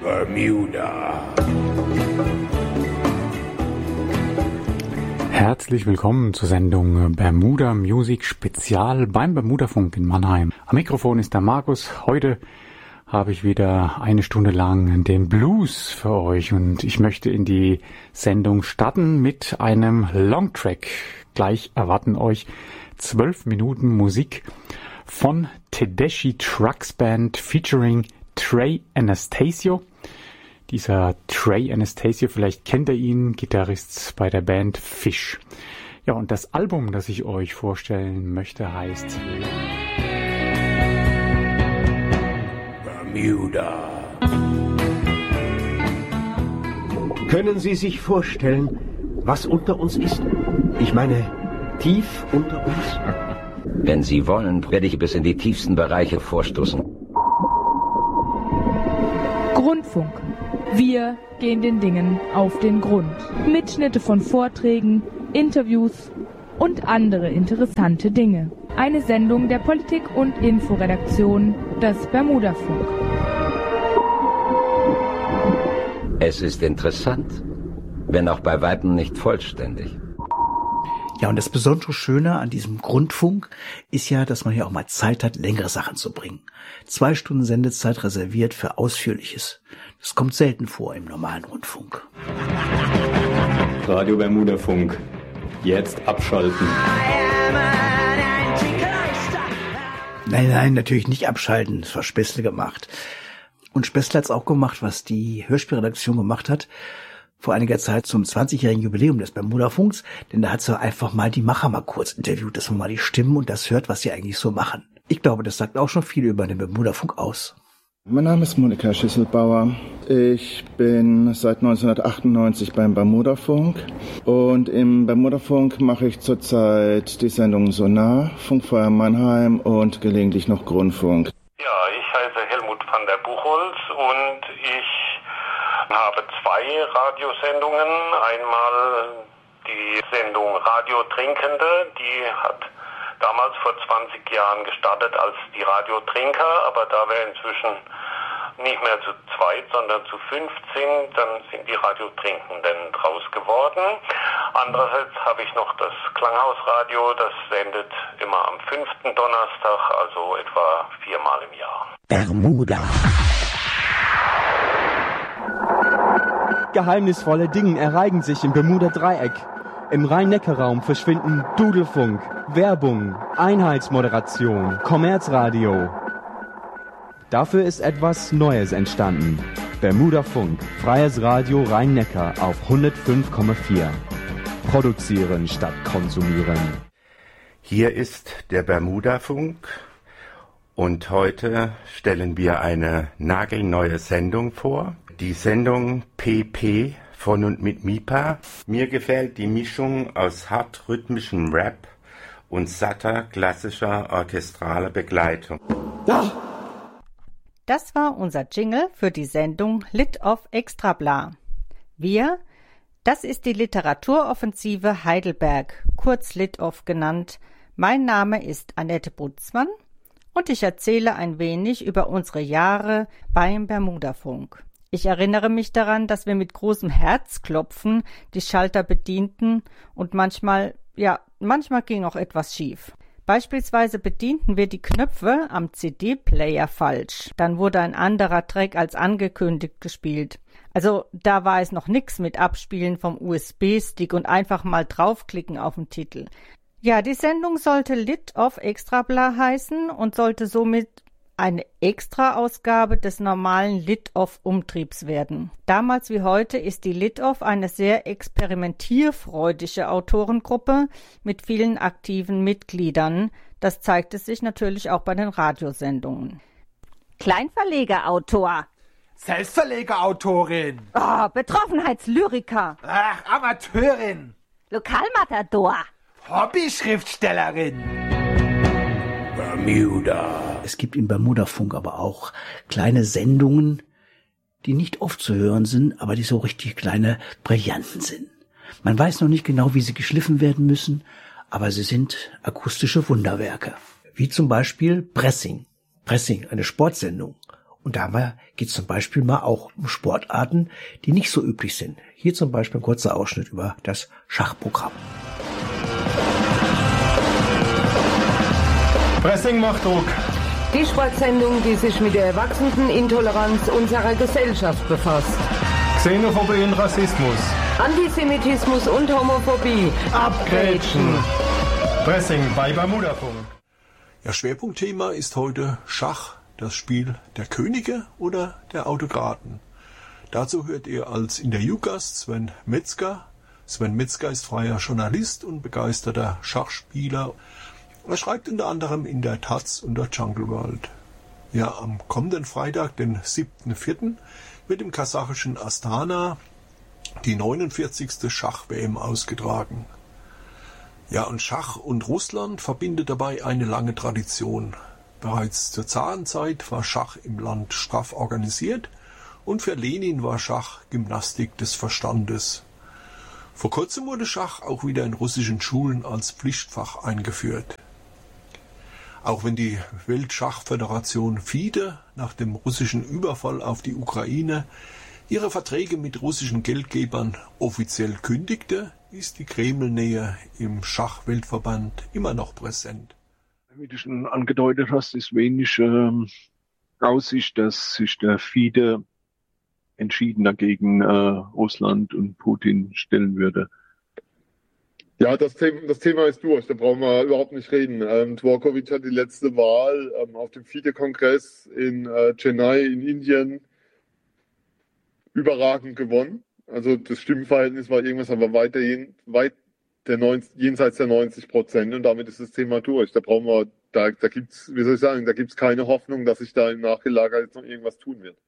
Bermuda. Herzlich willkommen zur Sendung Bermuda Music Spezial beim Bermudafunk in Mannheim. Am Mikrofon ist der Markus. Heute habe ich wieder eine Stunde lang den Blues für euch und ich möchte in die Sendung starten mit einem Longtrack. Gleich erwarten euch 12 Minuten Musik von Tedeschi Trucks Band featuring Trey Anastasio. Dieser Trey Anastasio, vielleicht kennt ihr ihn, Gitarrist bei der Band Fish. Ja, und das Album, das ich euch vorstellen möchte, heißt Bermuda. Können Sie sich vorstellen, was unter uns ist? Ich meine, tief unter uns? Wenn Sie wollen, werde ich bis in die tiefsten Bereiche vorstoßen. Grundfunk. Wir gehen den Dingen auf den Grund. Mitschnitte von Vorträgen, Interviews und andere interessante Dinge. Eine Sendung der Politik- und Inforedaktion des Bermudafunk. Es ist interessant, wenn auch bei Weitem nicht vollständig. Ja, und das besondere Schöne an diesem Grundfunk ist ja, dass man ja auch mal Zeit hat, längere Sachen zu bringen. 2 Stunden Sendezeit reserviert für Ausführliches. Das kommt selten vor im normalen Rundfunk. Radio Bermudafunk. Jetzt abschalten. Nein, natürlich nicht abschalten. Das war Spessle gemacht. Und Spessle hat's auch gemacht, was die Hörspielredaktion gemacht hat, vor einiger Zeit zum 20-jährigen Jubiläum des Bermudafunks, denn da hat sie einfach mal die Macher mal kurz interviewt, dass man mal die Stimmen und das hört, was sie eigentlich so machen. Ich glaube, das sagt auch schon viel über den Bermudafunk aus. Mein Name ist Monika Schisselbauer. Ich bin seit 1998 beim Bermudafunk und im Bermudafunk mache ich zurzeit die Sendung Sonar, Funkfeuer Mannheim und gelegentlich noch Grundfunk. Ja, ich heiße Helmut van der Buchholz und ich habe 2 Radiosendungen. Einmal die Sendung Radio Trinkende, die hat damals vor 20 Jahren gestartet als die Radio Trinker, aber da wir inzwischen nicht mehr zu 2, sondern zu 5 sind, dann sind die Radio Trinkenden draus geworden. Andererseits habe ich noch das Klanghausradio, das sendet immer am 5. Donnerstag, also etwa 4-mal im Jahr. Bermuda. Geheimnisvolle Dinge ereignen sich im Bermuda-Dreieck. Im Rhein-Neckar-Raum verschwinden Dudelfunk, Werbung, Einheitsmoderation, Kommerzradio. Dafür ist etwas Neues entstanden. Bermudafunk, freies Radio Rhein-Neckar auf 105,4. Produzieren statt konsumieren. Hier ist der Bermudafunk und heute stellen wir eine nagelneue Sendung vor. Die Sendung PP von und mit MIPA. Mir gefällt die Mischung aus hart-rhythmischem Rap und satter, klassischer, orchestraler Begleitung. Ja. Das war unser Jingle für die Sendung Lit of Extrabla. Wir, das ist die Literaturoffensive Heidelberg, kurz Lit of genannt. Mein Name ist Annette Butzmann und ich erzähle ein wenig über unsere Jahre beim Bermudafunk. Ich erinnere mich daran, dass wir mit großem Herzklopfen die Schalter bedienten und manchmal ging auch etwas schief. Beispielsweise bedienten wir die Knöpfe am CD-Player falsch. Dann wurde ein anderer Track als angekündigt gespielt. Also da war es noch nix mit Abspielen vom USB-Stick und einfach mal draufklicken auf den Titel. Ja, die Sendung sollte Lit of Extrabla heißen und sollte somit eine Extra-Ausgabe des normalen Lit-Off-Umtriebs werden. Damals wie heute ist die Lit-Off eine sehr experimentierfreudige Autorengruppe mit vielen aktiven Mitgliedern. Das zeigte sich natürlich auch bei den Radiosendungen. Kleinverlegerautor. Selbstverlegerautorin. Oh, Betroffenheitslyriker. Ach, Amateurin. Lokalmatador. Hobby-Schriftstellerin. Bermuda. Es gibt im Bermudafunk aber auch kleine Sendungen, die nicht oft zu hören sind, aber die so richtig kleine Brillanten sind. Man weiß noch nicht genau, wie sie geschliffen werden müssen, aber sie sind akustische Wunderwerke. Wie zum Beispiel Pressing. Pressing, eine Sportsendung. Und da geht es zum Beispiel mal auch um Sportarten, die nicht so üblich sind. Hier zum Beispiel ein kurzer Ausschnitt über das Schachprogramm. Pressing macht Druck. Die Sportsendung, die sich mit der wachsenden Intoleranz unserer Gesellschaft befasst. Xenophobie und Rassismus. Antisemitismus und Homophobie. Abgrätschen. Pressing bei Bermudafunk. Ja, Schwerpunktthema ist heute Schach, das Spiel der Könige oder der Autokraten. Dazu hört ihr als Interviewgast Sven Metzger. Sven Metzger ist freier Journalist und begeisterter Schachspieler. Er schreibt unter anderem in der Taz und der Jungle World. Ja, am kommenden Freitag, den 7.4., wird im kasachischen Astana die 49. Schach-WM ausgetragen. Ja, und Schach und Russland verbindet dabei eine lange Tradition. Bereits zur Zarenzeit war Schach im Land straff organisiert und für Lenin war Schach Gymnastik des Verstandes. Vor kurzem wurde Schach auch wieder in russischen Schulen als Pflichtfach eingeführt. Auch wenn die Weltschachföderation FIDE nach dem russischen Überfall auf die Ukraine ihre Verträge mit russischen Geldgebern offiziell kündigte, ist die Kremlnähe im Schachweltverband immer noch präsent. Wie du schon angedeutet hast, ist wenig Aussicht, dass sich der FIDE entschiedener gegen Russland und Putin stellen würde. Ja, das Thema ist durch, da brauchen wir überhaupt nicht reden. Dvorkovich hat die letzte Wahl auf dem FIDE-Kongress in Chennai in Indien überragend gewonnen. Also das Stimmenverhältnis war irgendwas, aber jenseits der 90%, und damit ist das Thema durch. Da brauchen wir, da gibt's, wie soll ich sagen, da gibt's keine Hoffnung, dass sich da im Nachgelager jetzt noch irgendwas tun wird.